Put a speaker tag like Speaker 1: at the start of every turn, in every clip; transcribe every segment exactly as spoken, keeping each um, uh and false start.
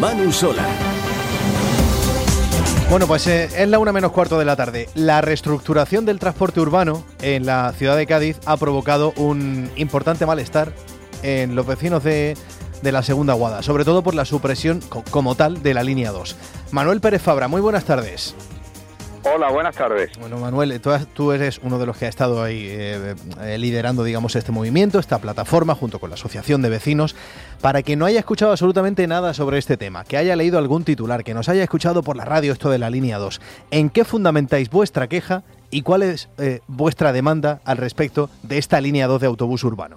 Speaker 1: Manu Sola.
Speaker 2: Bueno, pues eh, es la una menos cuarto de la tarde. La reestructuración del transporte urbano en la ciudad de Cádiz ha provocado un importante malestar en los vecinos de, de la Segunda Guada, sobre todo por la supresión co- como tal de la línea dos. Manuel Pérez Fabra, muy buenas tardes.
Speaker 3: Hola, buenas tardes.
Speaker 2: Bueno, Manuel, tú, tú eres uno de los que ha estado ahí eh, eh, liderando, digamos, este movimiento, esta plataforma, junto con la Asociación de Vecinos. Para que no haya escuchado absolutamente nada sobre este tema, que haya leído algún titular, que nos haya escuchado por la radio esto de la línea dos, ¿en qué fundamentáis vuestra queja y cuál es eh, vuestra demanda al respecto de esta línea dos de autobús urbano?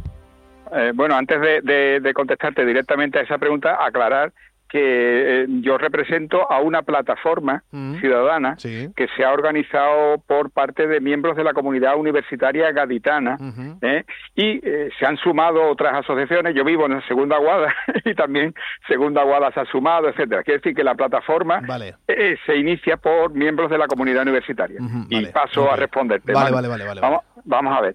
Speaker 3: Eh, bueno, antes de, de, de contestarte directamente a esa pregunta, aclarar que eh, yo represento a una plataforma mm, ciudadana sí. que se ha organizado por parte de miembros de la comunidad universitaria gaditana uh-huh. ¿eh? y eh, se han sumado otras asociaciones. Yo vivo en la Segunda Guada y también Segunda Guada se ha sumado, etcétera. Quiere decir que la plataforma vale. eh, se inicia por miembros de la comunidad universitaria. Uh-huh, y vale. paso okay. a responderte.
Speaker 2: Vale, vale, vale, vale,
Speaker 3: vamos,
Speaker 2: vale.
Speaker 3: vamos a ver.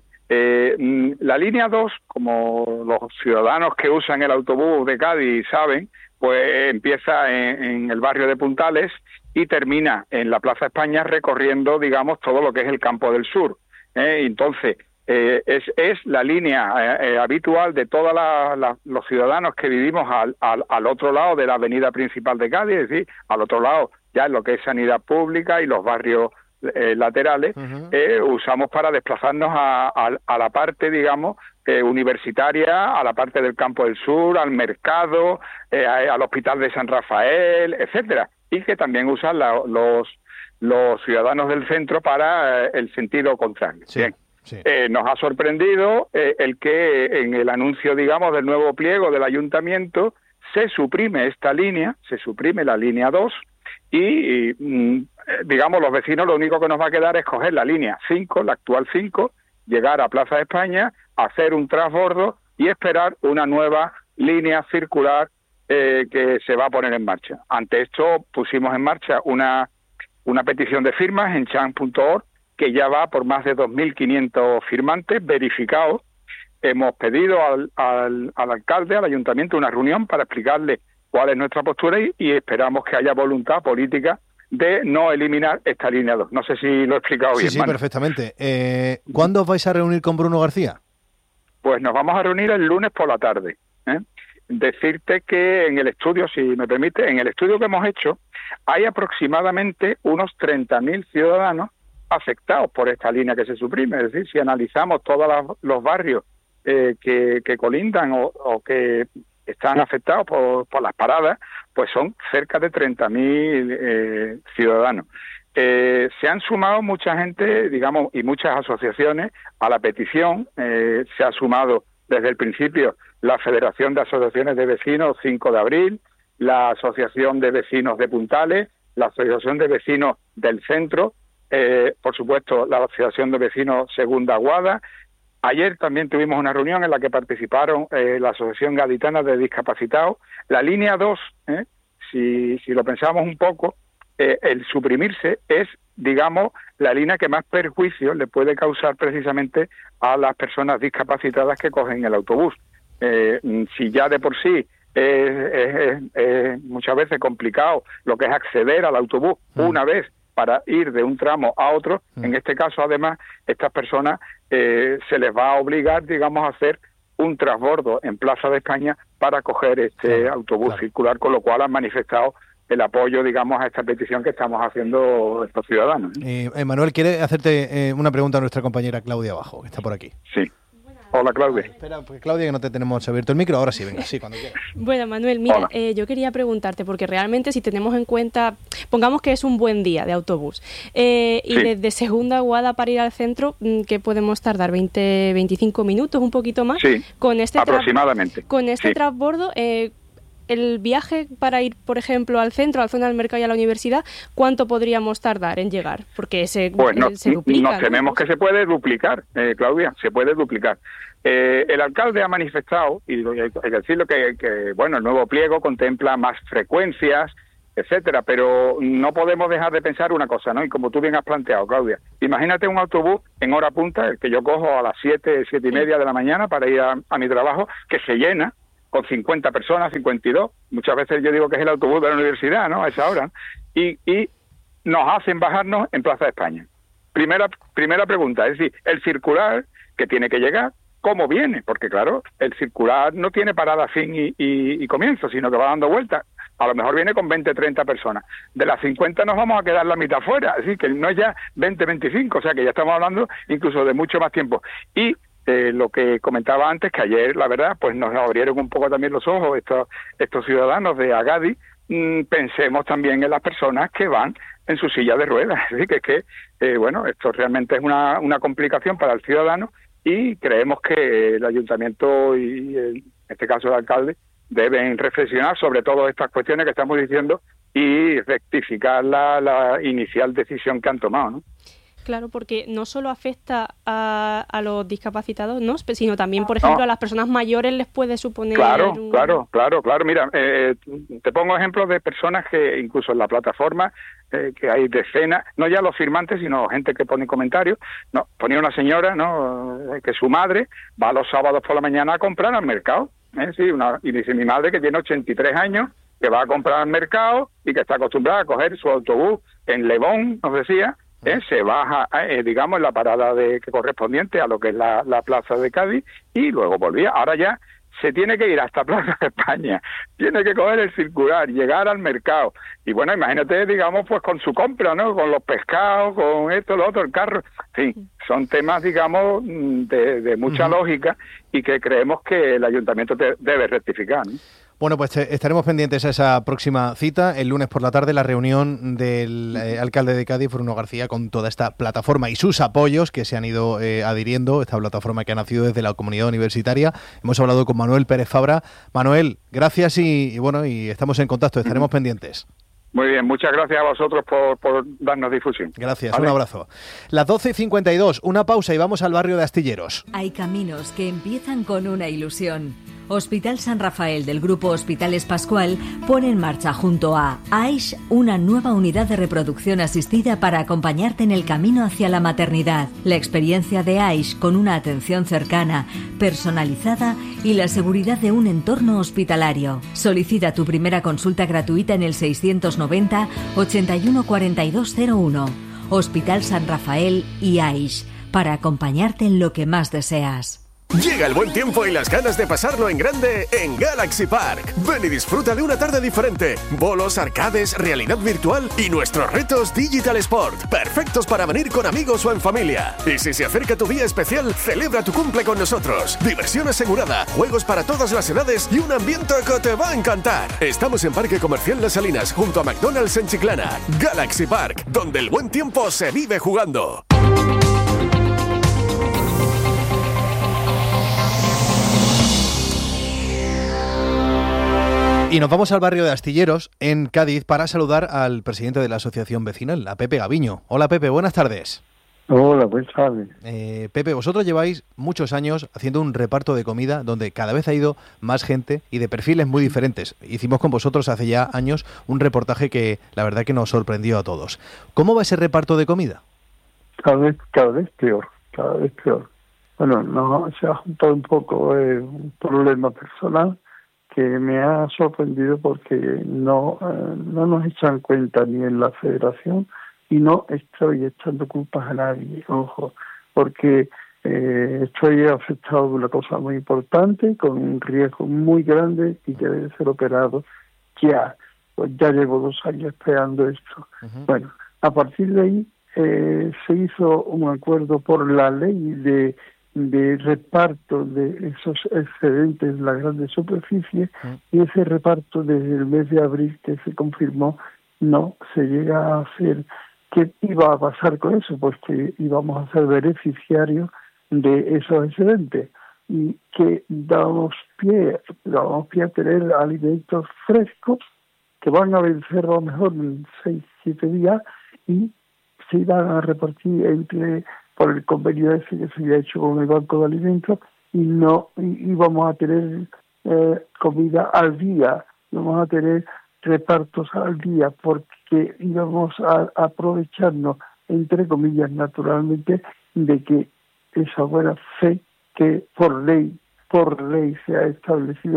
Speaker 3: Eh, la línea dos, como los ciudadanos que usan el autobús de Cádiz saben, pues empieza en, en el barrio de Puntales y termina en la Plaza España recorriendo, digamos, todo lo que es el Campo del Sur. ¿eh? Entonces, eh, es, es la línea eh, habitual de todos la, la, los ciudadanos que vivimos al, al, al otro lado de la avenida principal de Cádiz, es decir, al otro lado ya en lo que es sanidad pública y los barrios eh, laterales, uh-huh. eh, usamos para desplazarnos a, a, a la parte, digamos, Eh, universitaria, a la parte del Campo del Sur, al mercado, eh, al Hospital de San Rafael, etcétera, y que también usan la, los los ciudadanos del centro para eh, el sentido contrario. Sí, Bien. Sí. Eh, nos ha sorprendido eh, el que en el anuncio, digamos, del nuevo pliego del ayuntamiento se suprime esta línea, se suprime la línea dos y, y mm, digamos, los vecinos lo único que nos va a quedar es coger la línea cinco, la actual cinco, llegar a Plaza de España, hacer un transbordo y esperar una nueva línea circular eh, que se va a poner en marcha. Ante esto pusimos en marcha una, una petición de firmas en change punto org que ya va por más de dos mil quinientos firmantes verificados. Hemos pedido al, al, al alcalde, al ayuntamiento, una reunión para explicarle cuál es nuestra postura y, y esperamos que haya voluntad política de no eliminar esta línea dos. No sé si lo he explicado
Speaker 2: sí,
Speaker 3: bien.
Speaker 2: Sí, sí,
Speaker 3: Manu.
Speaker 2: perfectamente. Eh, ¿Cuándo os vais a reunir con Bruno García?
Speaker 3: Pues nos vamos a reunir el lunes por la tarde. ¿eh? Decirte que en el estudio, si me permite, en el estudio que hemos hecho, hay aproximadamente unos treinta mil ciudadanos afectados por esta línea que se suprime. Es decir, si analizamos todos los barrios eh, que, que colindan o, o que están afectados por, por las paradas, pues son cerca de treinta mil eh, ciudadanos. Eh, se han sumado mucha gente, digamos, y muchas asociaciones a la petición. Eh, se ha sumado desde el principio la Federación de Asociaciones de Vecinos cinco de abril, la Asociación de Vecinos de Puntales, la Asociación de Vecinos del Centro, eh, por supuesto la Asociación de Vecinos Segunda Guada. Ayer también tuvimos una reunión en la que participaron eh, la Asociación Gaditana de Discapacitados. La línea dos, ¿eh? si, si lo pensamos un poco, Eh, el suprimirse es, digamos, la línea que más perjuicio le puede causar precisamente a las personas discapacitadas que cogen el autobús. Eh, si ya de por sí es, es, es, es muchas veces complicado lo que es acceder al autobús mm. una vez para ir de un tramo a otro, mm. en este caso además estas personas eh, se les va a obligar, digamos, a hacer un transbordo en Plaza de España para coger este claro, autobús claro. circular, con lo cual han manifestado el apoyo, digamos, a esta petición que estamos haciendo estos ciudadanos.
Speaker 2: Eh, Manuel, ¿quiere hacerte eh, una pregunta a nuestra compañera Claudia Abajo, que está por aquí?
Speaker 3: Sí. Hola, Claudia.
Speaker 2: Ah, espera, pues Claudia, que no te tenemos abierto el micro. Ahora sí, venga, sí, cuando quieras.
Speaker 4: Bueno, Manuel, mira, eh, yo quería preguntarte, porque realmente si tenemos en cuenta, pongamos que es un buen día de autobús, eh, y sí. desde Segunda Guada para ir al centro, ¿qué podemos tardar? ¿veinte, veinticinco minutos, un poquito más?
Speaker 3: Sí,
Speaker 4: con este
Speaker 3: aproximadamente.
Speaker 4: Tra- con este
Speaker 3: sí.
Speaker 4: transbordo, eh, el viaje para ir, por ejemplo, al centro, a la zona del mercado y a la universidad, ¿cuánto podríamos tardar en llegar? Porque se,
Speaker 3: pues no,
Speaker 4: se duplica.
Speaker 3: Nos tememos
Speaker 4: ¿no?
Speaker 3: que se puede duplicar, eh, Claudia, se puede duplicar. Eh, el alcalde ha manifestado, y hay que decirlo, que, que bueno, el nuevo pliego contempla más frecuencias, etcétera, pero no podemos dejar de pensar una cosa, ¿no? Y como tú bien has planteado, Claudia, imagínate un autobús en hora punta, el que yo cojo a las siete, siete y media de la mañana para ir a, a mi trabajo, que se llena, con cincuenta personas, cincuenta y dos, muchas veces yo digo que es el autobús de la universidad, ¿no?, a esa hora, y, y nos hacen bajarnos en Plaza de España. Primera, primera pregunta, es decir, el circular que tiene que llegar, ¿cómo viene? Porque claro, el circular no tiene parada, fin y, y, y comienzo, sino que va dando vueltas. A lo mejor viene con veinte, treinta personas. De las cincuenta nos vamos a quedar la mitad fuera, es decir, que no es ya veinte, veinticinco, o sea que ya estamos hablando incluso de mucho más tiempo. Y eh, lo que comentaba antes, que ayer, la verdad, pues nos abrieron un poco también los ojos estos, estos ciudadanos de Agadi. Mmm, pensemos también en las personas que van en su silla de ruedas. Así que es que, eh, bueno, esto realmente es una, una complicación para el ciudadano y creemos que el ayuntamiento y, en este caso el alcalde, deben reflexionar sobre todas estas cuestiones que estamos diciendo y rectificar la, la inicial decisión que han tomado, ¿no?
Speaker 4: Claro, porque no solo afecta a, a los discapacitados, ¿no?, sino también, por ejemplo, no. a las personas mayores les puede suponer...
Speaker 3: Claro,
Speaker 4: un...
Speaker 3: claro, claro, claro. Mira, eh, te pongo ejemplos de personas que incluso en la plataforma, eh, que hay decenas, no ya los firmantes, sino gente que pone comentarios. No, ponía una señora, ¿no?, que su madre va los sábados por la mañana a comprar al mercado. ¿eh? Sí, una, y dice mi madre, que tiene ochenta y tres años, que va a comprar al mercado y que está acostumbrada a coger su autobús en Lebón, nos decía, ¿eh? se baja, eh, digamos, en la parada de que correspondiente a lo que es la, la plaza de Cádiz y luego volvía. Ahora ya se tiene que ir hasta Plaza de España, tiene que coger el circular, llegar al mercado. Y bueno, imagínate, digamos, pues con su compra, ¿no?, con los pescados, con esto, lo otro, el carro. En fin, son temas, digamos, de, de mucha uh-huh. lógica y que creemos que el ayuntamiento te, debe rectificar, ¿no?
Speaker 2: Bueno, pues estaremos pendientes a esa próxima cita, el lunes por la tarde, la reunión del eh, alcalde de Cádiz, Bruno García, con toda esta plataforma y sus apoyos que se han ido eh, adhiriendo, esta plataforma que ha nacido desde la comunidad universitaria. Hemos hablado con Manuel Pérez Fabra. Manuel, gracias y, y bueno, y estamos en contacto, estaremos pendientes.
Speaker 3: Muy bien, muchas gracias a vosotros por, por darnos difusión.
Speaker 2: Gracias, ¿vale? Un abrazo. Las doce y cincuenta y dos, una pausa y vamos al barrio de Astilleros.
Speaker 1: Hay caminos que empiezan con una ilusión. Hospital San Rafael del Grupo Hospitales Pascual pone en marcha junto a AISH una nueva unidad de reproducción asistida para acompañarte en el camino hacia la maternidad. La experiencia de AISH con una atención cercana, personalizada y la seguridad de un entorno hospitalario. Solicita tu primera consulta gratuita en el seiscientos noventa, ochenta y uno, cuarenta y dos cero uno. Hospital San Rafael y AISH, para acompañarte en lo que más deseas.
Speaker 5: Llega el buen tiempo y las ganas de pasarlo en grande en Galaxy Park. Ven y disfruta de una tarde diferente. Bolos, arcades, realidad virtual y nuestros retos Digital Sport. Perfectos para venir con amigos o en familia. Y si se acerca tu día especial, celebra tu cumple con nosotros. Diversión asegurada, juegos para todas las edades y un ambiente que te va a encantar. Estamos en Parque Comercial Las Salinas, junto a McDonald's en Chiclana. Galaxy Park, donde el buen tiempo se vive jugando.
Speaker 2: Y nos vamos al barrio de Astilleros, en Cádiz, para saludar al presidente de la asociación vecinal, a Pepe Gaviño. Hola Pepe, buenas tardes.
Speaker 6: Hola, buenas tardes.
Speaker 2: Eh, Pepe, vosotros lleváis muchos años haciendo un reparto de comida donde cada vez ha ido más gente y de perfiles muy diferentes. Hicimos con vosotros hace ya años un reportaje que la verdad que nos sorprendió a todos. ¿Cómo va ese reparto de comida?
Speaker 6: Cada vez, cada vez peor, cada vez peor. Bueno, no, se ha juntado un poco eh, un problema personal que me ha sorprendido porque no, eh, no nos echan cuenta ni en la federación y no estoy echando culpas a nadie, ojo, porque eh, estoy afectado de una cosa muy importante, con un riesgo muy grande y que debe ser operado ya. Pues ya llevo dos años esperando esto. Uh-huh. Bueno, a partir de ahí eh, se hizo un acuerdo por la ley de de reparto de esos excedentes en las grandes superficies y ese reparto desde el mes de abril que se confirmó no se llega a hacer. ¿Qué iba a pasar con eso? Pues que íbamos a ser beneficiarios de esos excedentes y que dábamos pie, dábamos pie a tener alimentos frescos que van a vencer a lo mejor en seis, siete días y se iban a repartir entre por el convenio ese que se había hecho con el Banco de Alimentos y no y, íbamos a tener eh, comida al día, íbamos a tener repartos al día porque íbamos a, a aprovecharnos, entre comillas, naturalmente, de que esa buena fe que por ley, por ley se ha establecido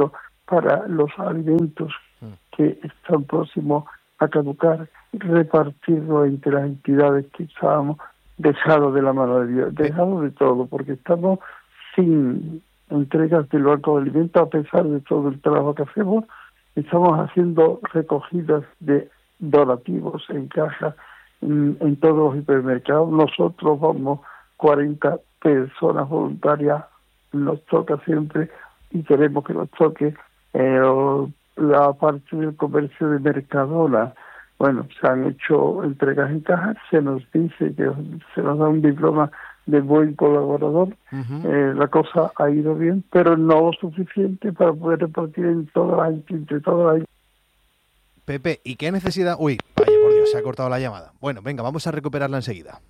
Speaker 6: para los alimentos que están próximos a caducar, repartirlo entre las entidades que estábamos dejados de la mano de Dios, dejados de todo, porque estamos sin entregas del Banco de Alimentos, a pesar de todo el trabajo que hacemos, estamos haciendo recogidas de donativos en caja en, en todos los hipermercados. Nosotros vamos cuarenta personas voluntarias, nos toca siempre y queremos que nos toque eh, la parte del comercio de Mercadona. Bueno, se han hecho entregas en caja, se nos dice que se nos da un diploma de buen colaborador. Uh-huh. Eh, la cosa ha ido bien, pero no suficiente para poder repartir en toda la entre todas las.
Speaker 2: Pepe, ¿y qué necesidad? Uy, vaya por Dios, se ha cortado la llamada. Bueno, venga, vamos a recuperarla enseguida.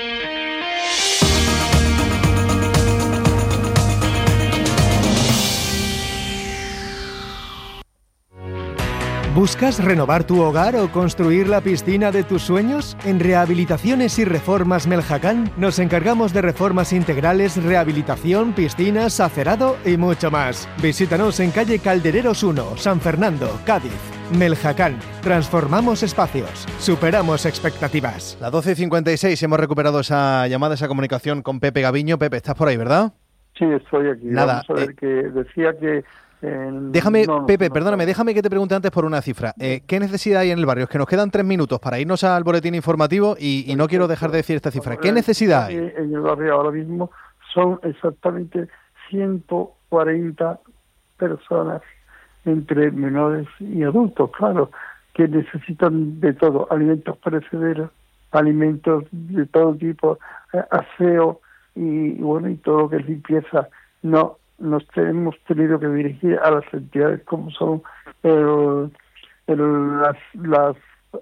Speaker 7: ¿Buscas renovar tu hogar o construir la piscina de tus sueños? En Rehabilitaciones y Reformas Meljacán nos encargamos de reformas integrales, rehabilitación, piscinas, acerado y mucho más. Visítanos en calle Caldereros uno, San Fernando, Cádiz. Meljacán. Transformamos espacios. Superamos expectativas.
Speaker 2: Las doce y cincuenta y seis hemos recuperado esa llamada, esa comunicación con Pepe Gaviño. Pepe, ¿estás por ahí, verdad?
Speaker 6: Sí, estoy aquí.
Speaker 2: Nada.
Speaker 6: Vamos a ver,
Speaker 2: eh...
Speaker 6: que decía que... Eh,
Speaker 2: déjame,
Speaker 6: no,
Speaker 2: Pepe,
Speaker 6: no,
Speaker 2: perdóname,
Speaker 6: no.
Speaker 2: déjame que te pregunte antes por una cifra. Eh, ¿Qué necesidad hay en el barrio? Es que nos quedan tres minutos para irnos al boletín informativo y, y no quiero dejar de decir esta cifra. ¿Qué necesidad hay?
Speaker 6: En el barrio ahora mismo son exactamente ciento cuarenta personas entre menores y adultos, claro, que necesitan de todo, alimentos perecederos, alimentos de todo tipo, eh, aseo y, y bueno, y todo lo que es limpieza. No nos hemos tenido que dirigir a las entidades como son el, el, las, las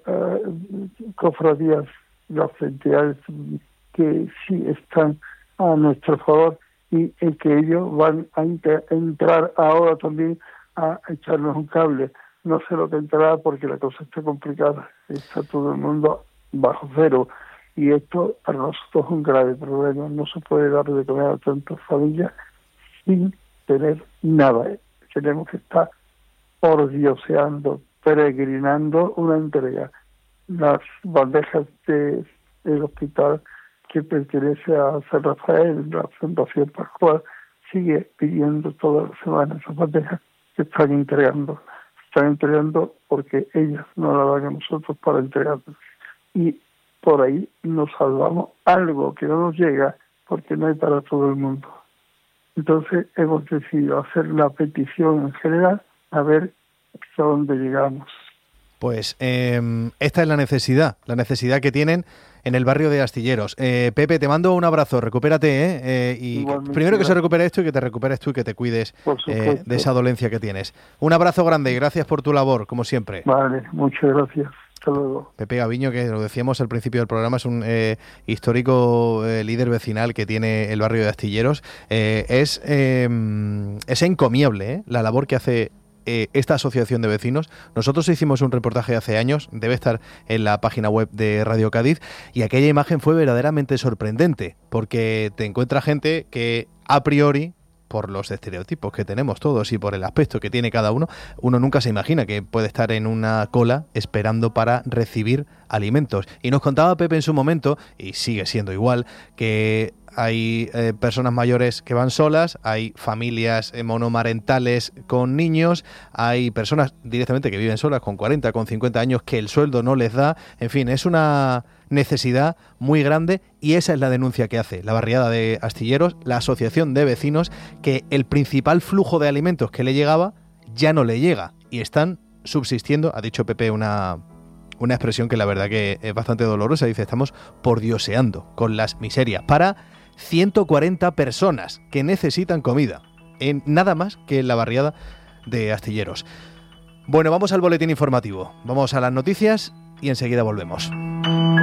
Speaker 6: uh, cofradías, las entidades que sí están a nuestro favor y en que ellos van a inter- entrar ahora también a echarnos un cable. No sé lo que entrará porque la cosa está complicada, está todo el mundo bajo cero y esto para nosotros es un grave problema. No se puede dar de comer a tantas familias sin tener nada. Tenemos que estar pordioseando, peregrinando una entrega. Las bandejas de, del hospital que pertenece a San Rafael, la Fundación Pascual, sigue pidiendo todas las semanas esas bandejas que están entregando. Están entregando porque ellas no las dan a nosotros para entregarlas. Y por ahí nos salvamos algo que no nos llega porque no hay para todo el mundo. Entonces hemos decidido hacer la petición en general a ver hasta dónde llegamos.
Speaker 2: Pues eh, esta es la necesidad, la necesidad que tienen en el barrio de Astilleros. Eh, Pepe, te mando un abrazo, recupérate, ¿eh? eh y Igualmente, primero que se recupere esto y que te recuperes tú y que te cuides eh, de esa dolencia que tienes. Un abrazo grande y gracias por tu labor, como siempre.
Speaker 6: Vale, muchas gracias. Hasta luego.
Speaker 2: Pepe Gaviño, que lo decíamos al principio del programa, es un eh, histórico eh, líder vecinal que tiene el barrio de Astilleros. Eh, es, eh, es encomiable ¿eh? la labor que hace eh, esta asociación de vecinos. Nosotros hicimos un reportaje hace años, debe estar en la página web de Radio Cádiz, y aquella imagen fue verdaderamente sorprendente, porque te encuentra gente que a priori, por los estereotipos que tenemos todos y por el aspecto que tiene cada uno, uno nunca se imagina que puede estar en una cola esperando para recibir alimentos. Y nos contaba Pepe en su momento, y sigue siendo igual, que hay eh, personas mayores que van solas, hay familias eh, monomarentales con niños, hay personas directamente que viven solas con cuarenta, con cincuenta años que el sueldo no les da. En fin, es una necesidad muy grande y esa es la denuncia que hace la barriada de Astilleros, la asociación de vecinos, que el principal flujo de alimentos que le llegaba ya no le llega y están subsistiendo, ha dicho Pepe una... una expresión que la verdad que es bastante dolorosa, dice, estamos pordioseando con las miserias para ciento cuarenta personas que necesitan comida, en nada más que en la barriada de Astilleros. Bueno, vamos al boletín informativo, vamos a las noticias y enseguida volvemos.